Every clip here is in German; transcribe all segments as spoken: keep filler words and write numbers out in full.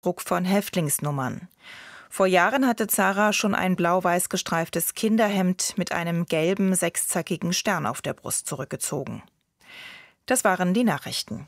Druck von Häftlingsnummern. Vor Jahren hatte Zara schon ein blau-weiß gestreiftes Kinderhemd mit einem gelben, sechszackigen Stern auf der Brust zurückgezogen. Das waren die Nachrichten.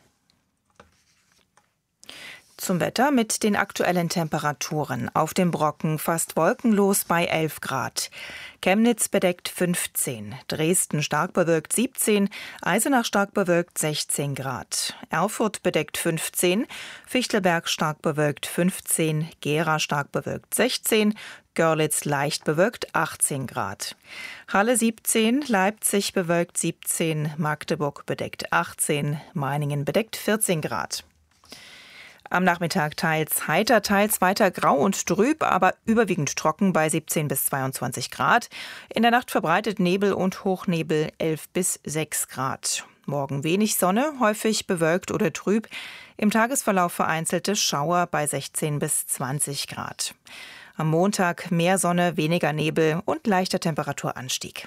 Zum Wetter mit den aktuellen Temperaturen. Auf dem Brocken fast wolkenlos bei elf Grad. Chemnitz bedeckt fünfzehn, Dresden stark bewölkt siebzehn, Eisenach stark bewölkt sechzehn Grad. Erfurt bedeckt fünfzehn, Fichtelberg stark bewölkt fünfzehn, Gera stark bewölkt sechzehn, Görlitz leicht bewölkt achtzehn Grad. Halle siebzehn, Leipzig bewölkt siebzehn, Magdeburg bedeckt achtzehn, Meiningen bedeckt vierzehn Grad. Am Nachmittag teils heiter, teils weiter grau und trüb, aber überwiegend trocken bei siebzehn bis zweiundzwanzig Grad. In der Nacht verbreitet Nebel und Hochnebel elf bis sechs Grad. Morgen wenig Sonne, häufig bewölkt oder trüb. Im Tagesverlauf vereinzelte Schauer bei sechzehn bis zwanzig Grad. Am Montag mehr Sonne, weniger Nebel und leichter Temperaturanstieg.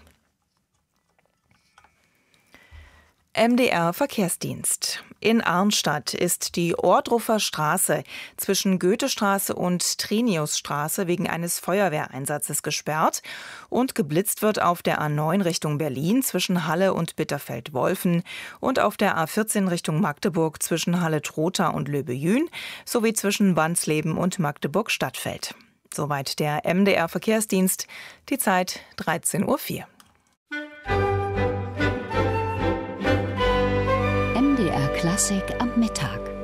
M D R Verkehrsdienst. In Arnstadt ist die Ohrdruffer Straße zwischen Goethestraße und Triniusstraße wegen eines Feuerwehreinsatzes gesperrt und geblitzt wird auf der A neun Richtung Berlin zwischen Halle und Bitterfeld-Wolfen und auf der A vierzehn Richtung Magdeburg zwischen Halle-Trotha und Löbejün sowie zwischen Wansleben und Magdeburg-Stadtfeld. Soweit der M D R Verkehrsdienst. Die Zeit dreizehn Uhr vier. M D R Klassik am Mittag.